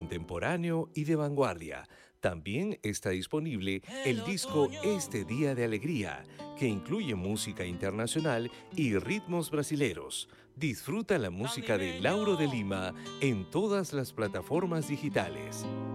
contemporáneo y de vanguardia. También está disponible el disco Este Día de Alegría, que incluye música internacional y ritmos brasileros. Disfruta la música de Lauro de Lima en todas las plataformas digitales.